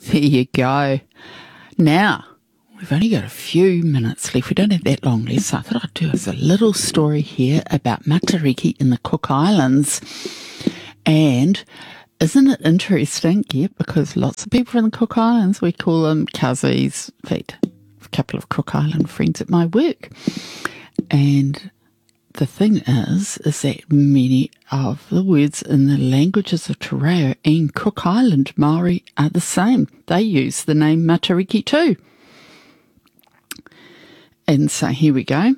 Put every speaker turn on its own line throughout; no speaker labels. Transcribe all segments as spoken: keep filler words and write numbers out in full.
There you go. Now, we've only got a few minutes left. We don't have that long left, so I thought I'd do us a little story here about Matariki in the Cook Islands. And isn't it interesting? Yeah, because lots of people from the Cook Islands, we call them cousins. In fact, a couple of Cook Island friends at my work. And the thing is, is that many of the words in the languages of Te Reo and Cook Island Māori are the same. They use the name Matariki too. And so here we go.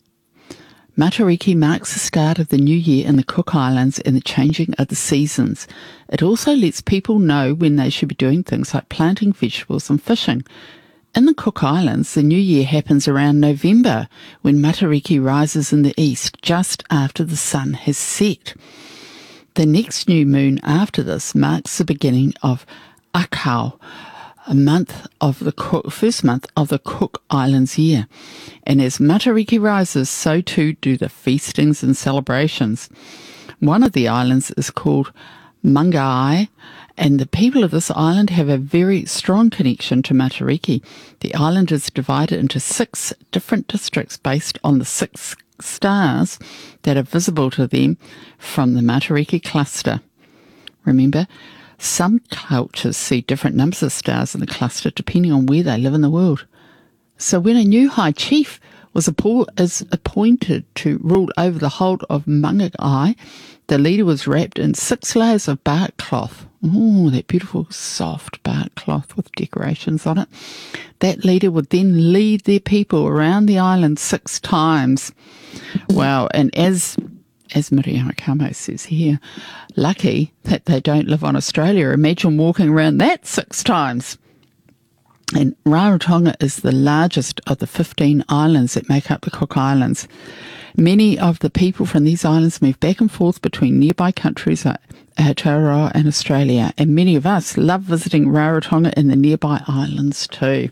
Matariki marks the start of the new year in the Cook Islands and the changing of the seasons. It also lets people know when they should be doing things like planting vegetables and fishing. In the Cook Islands, the new year happens around November, when Matariki rises in the east just after the sun has set. The next new moon after this marks the beginning of Akau, a month of the Cook, first month of the Cook Islands year. And as Matariki rises, so too do the feastings and celebrations. One of the islands is called Mangai, and the people of this island have a very strong connection to Matariki. The island is divided into six different districts based on the six stars that are visible to them from the Matariki cluster. Remember, some cultures see different numbers of stars in the cluster depending on where they live in the world. So when a new high chief was is appointed to rule over the whole of Mangai, the leader was wrapped in six layers of bark cloth. Oh, that beautiful soft bark cloth with decorations on it. That leader would then lead their people around the island six times. Wow, and as as Miriam Kamo says here, lucky that they don't live on Australia. Imagine walking around that six times. And Rarotonga is the largest of the fifteen islands that make up the Cook Islands. Many of the people from these islands move back and forth between nearby countries like Aotearoa and Australia, and many of us love visiting Rarotonga and the nearby islands too.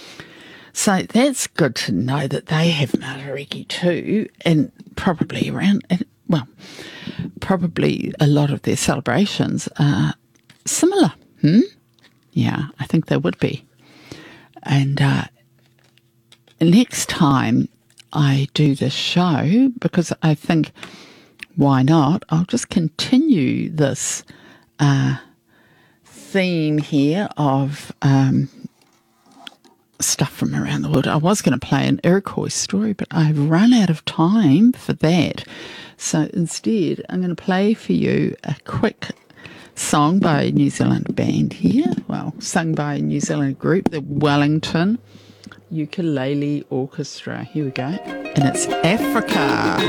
So that's good to know that they have Matariki too, and probably around, well, probably a lot of their celebrations are similar. Hmm? Yeah, I think they would be. And uh, next time I do this show, because I think, why not, I'll just continue this uh, theme here of um, stuff from around the world. I was going to play an Iroquois story, but I've run out of time for that. So instead, I'm going to play for you a quick song by a New Zealand band here. Well, sung by a New Zealand group, the Wellington Ukulele Orchestra. Here we go. And it's Africa.